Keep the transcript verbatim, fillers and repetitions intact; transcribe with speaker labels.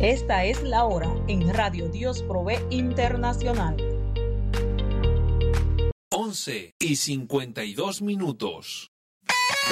Speaker 1: Esta es la hora en Radio Dios Provee Internacional.
Speaker 2: once y cincuenta y dos minutos.